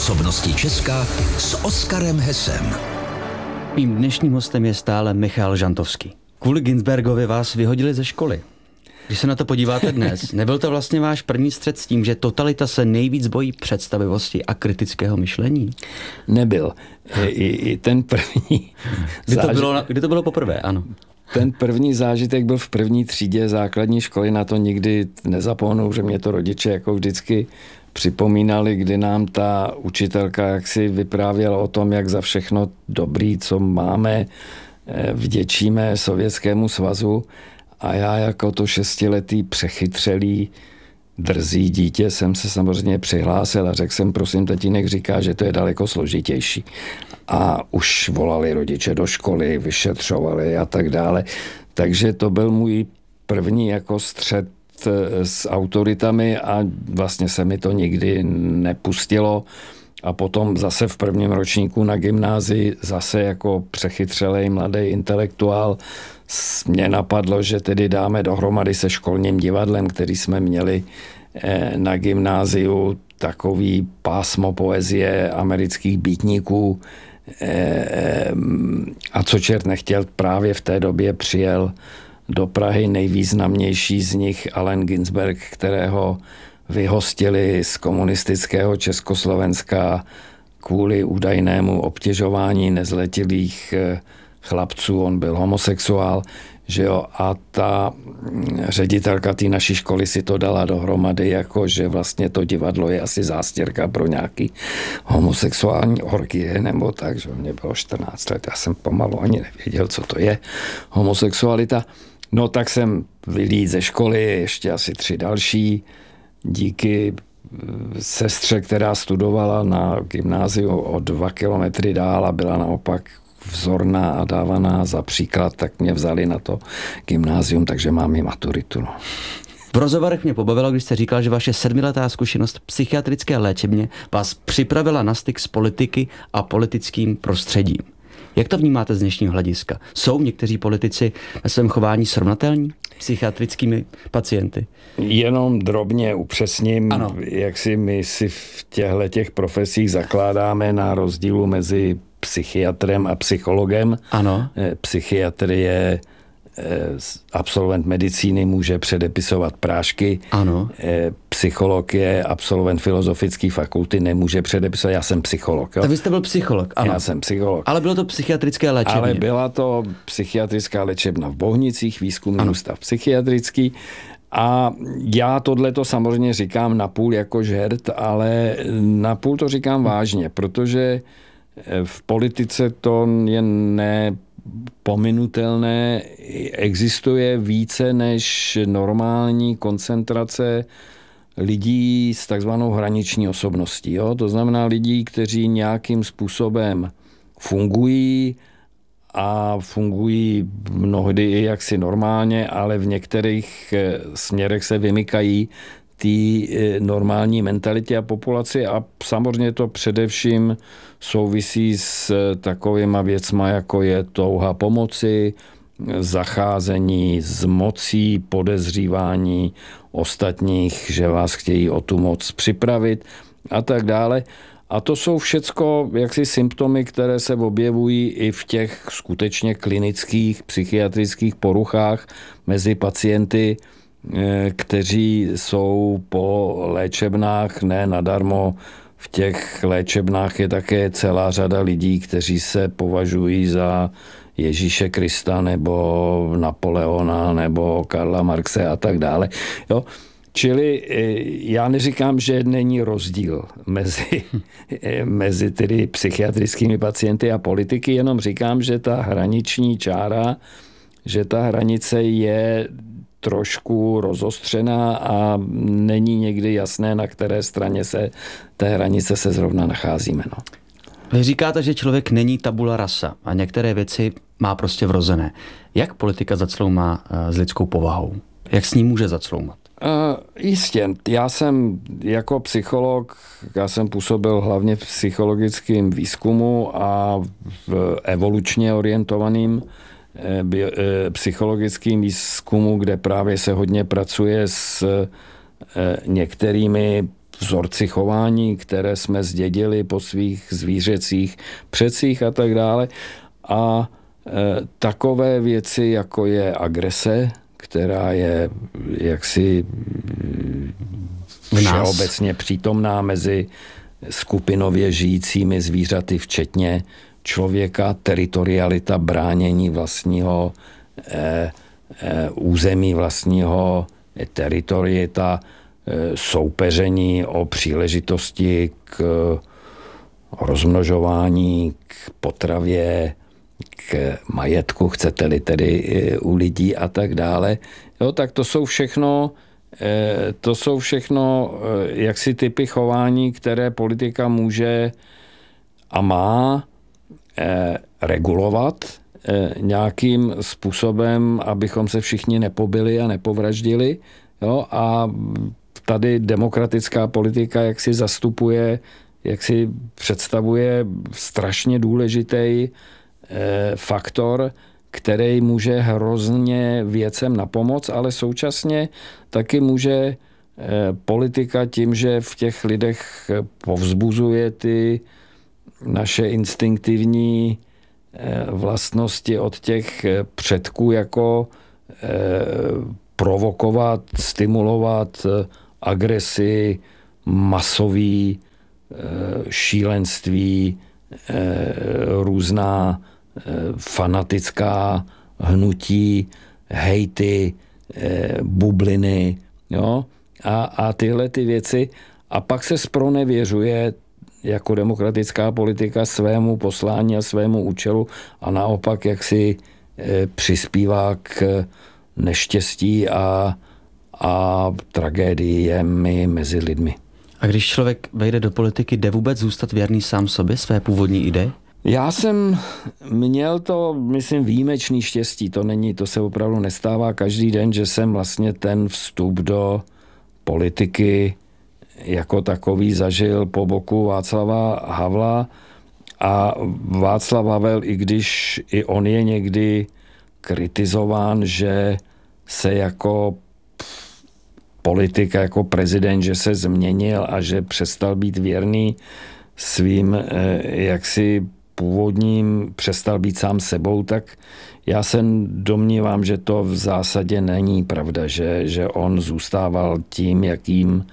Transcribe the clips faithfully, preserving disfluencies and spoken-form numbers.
Osobnosti Česka s Oskarem Hesem. Mým dnešním hostem je stále Michal Žantovský. Kvůli Günzbergovi vás vyhodili ze školy. Když se na to podíváte dnes, nebyl to vlastně váš první střet s tím, že totalita se nejvíc bojí představivosti a kritického myšlení? Nebyl. I, i ten první... Kdy to, bylo, kdy to bylo poprvé, ano. Ten první zážitek byl v první třídě základní školy, na to nikdy nezapomenu, že mě to rodiče jako vždycky připomínali, kdy nám ta učitelka jaksi vyprávěla o tom, jak za všechno dobrý, co máme, vděčíme Sovětskému svazu. A já jako to šestiletý přechytřelý drzý dítě jsem se samozřejmě přihlásil a řekl jsem, prosím, tatínek říká, že to je daleko složitější. A už volali rodiče do školy, vyšetřovali a tak dále. Takže to byl můj první jako střet s autoritami a vlastně se mi to nikdy nepustilo. A potom zase v prvním ročníku na gymnázii zase jako přechytřelej mladý intelektuál mě napadlo, že tedy dáme dohromady se školním divadlem, který jsme měli na gymnáziu, takový pásmo poezie amerických býtníků. A co čert nechtěl, právě v té době přijel do Prahy nejvýznamnější z nich Allen Ginsberg, kterého vyhostili z komunistického Československa kvůli údajnému obtěžování nezletilých chlapců. On byl homosexuál, že jo, a ta ředitelka té naší školy si to dala dohromady, jako že vlastně to divadlo je asi zástěrka pro nějaký homosexuální orgie, nebo tak, že mě bylo čtrnáct let, já jsem pomalu ani nevěděl, co to je homosexualita. No tak jsem vylít ze školy, ještě asi tři další, díky sestře, která studovala na gymnáziu o dva kilometry dál a byla naopak vzorná a dávaná za příklad, tak mě vzali na to gymnázium, takže mám i maturitu. No. V rozhovorech mě pobavilo, když jste říkal, že vaše sedmiletá zkušenost psychiatrické léčebně vás připravila na styk s politiky a politickým prostředím. Jak to vnímáte z dnešního hlediska? Jsou někteří politici ve svém chování srovnatelní psychiatrickými pacienty? Jenom drobně upřesním, ano. Jak si my si v těchto těch profesích zakládáme na rozdílu mezi psychiatrem a psychologem. Ano. Psychiatr je absolvent medicíny, může předepisovat prášky. Ano. Psycholog je absolvent filozofické fakulty, nemůže předepisovat. Já jsem psycholog. Jo? Tak vy jste byl psycholog, ano. Já jsem psycholog. Ale bylo to psychiatrické léčebně. Ale byla to psychiatrická léčebna v Bohnicích, výzkumný ústav psychiatrický. A já tohleto samozřejmě říkám napůl jako žert, ale napůl to říkám vážně, protože v politice to je nepominutelné. Existuje více než normální koncentrace lidí s takzvanou hraniční osobností. Jo? To znamená lidí, kteří nějakým způsobem fungují a fungují mnohdy i jaksi normálně, ale v některých směrech se vymykají té normální mentalitě a populaci a samozřejmě to především souvisí s takovýma věcma, jako je touha pomoci, zacházení s mocí, podezřívání ostatních, že vás chtějí o tu moc připravit a tak dále. A to jsou všecko jaksi symptomy, které se objevují i v těch skutečně klinických psychiatrických poruchách mezi pacienty, kteří jsou po léčebnách, ne nadarmo. V těch léčebnách je také celá řada lidí, kteří se považují za Ježíše Krista nebo Napoleona nebo Karla Marxe a tak dále. Jo? Čili já neříkám, že není rozdíl mezi, mezi tedy psychiatrickými pacienty a politiky, jenom říkám, že ta hraniční čára, že ta hranice je trošku rozostřená a není někdy jasné, na které straně se té hranice se zrovna nacházíme. No. Vy říkáte, že člověk není tabula rasa a některé věci má prostě vrozené. Jak politika zacloumá s lidskou povahou? Jak s ní může zacloumat? Uh, jistě. Já jsem jako psycholog, já jsem působil hlavně v psychologickém výzkumu a v evolučně orientovaným bi, psychologickým výzkumu, kde právě se hodně pracuje s některými vzorci chování, které jsme zdědili po svých zvířecích předcích a tak dále. A e, takové věci, jako je agrese, která je jaksi všeobecně přítomná mezi skupinově žijícími zvířaty, včetně člověka, teritorialita, bránění vlastního e, e, území, vlastního teritoriita, soupeření o příležitosti k rozmnožování, k potravě, k majetku, chcete-li tedy u lidí a tak dále. Jo, tak to jsou všechno, to jsou všechno jaksi typy chování, které politika může a má regulovat nějakým způsobem, abychom se všichni nepobili a nepovraždili. Jo, a tady demokratická politika jak si zastupuje, jak si představuje strašně důležitý eh, faktor, který může hrozně věcem napomoct, ale současně taky může eh, politika tím, že v těch lidech povzbuzuje ty naše instinktivní eh, vlastnosti od těch předků jako eh, provokovat, stimulovat agresi, masový šílenství, různá fanatická hnutí, hejty, bubliny, jo? A, a tyhle ty věci. A pak se zpronevěřuje jako demokratická politika svému poslání a svému účelu a naopak jak si přispívá k neštěstí a, a tragédiemi mezi lidmi. A když člověk vejde do politiky, jde vůbec zůstat věrný sám sobě, své původní ideje? Já jsem měl to, myslím, výjimečný štěstí. To není, to se opravdu nestává každý den, že jsem vlastně ten vstup do politiky jako takový zažil po boku Václava Havla. A Václav Havel, i když i on je někdy kritizován, že se jako politik, jako prezident, že se změnil a že přestal být věrný svým jaksi původním, přestal být sám sebou, tak já se domnívám, že to v zásadě není pravda, že, že on zůstával tím, jakým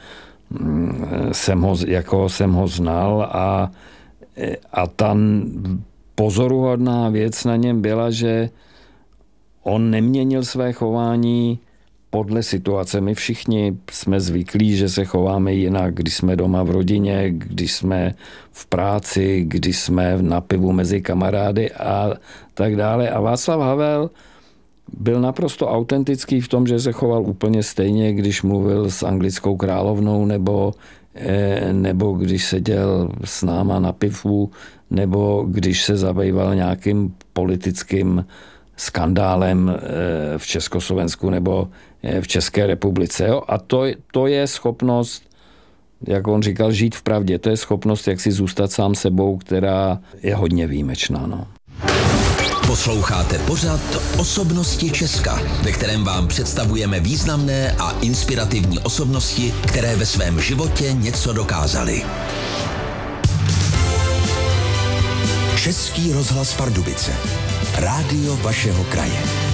jsem ho, jako jsem ho znal a, a ta pozoruhodná věc na něm byla, že on neměnil své chování podle situace. My všichni jsme zvyklí, že se chováme jinak, když jsme doma v rodině, když jsme v práci, když jsme na pivu mezi kamarády a tak dále. A Václav Havel byl naprosto autentický v tom, že se choval úplně stejně, když mluvil s anglickou královnou nebo, nebo když seděl s náma na pivu, nebo když se zabýval nějakým politickým skandálem v Československu nebo v České republice. Jo? A to, to je schopnost, jak on říkal, žít v pravdě. To je schopnost, jak si zůstat sám sebou, která je hodně výjimečná. No. Posloucháte pořad Osobnosti Česka, ve kterém vám představujeme významné a inspirativní osobnosti, které ve svém životě něco dokázaly. Český rozhlas Pardubice. Rádio vašeho kraje.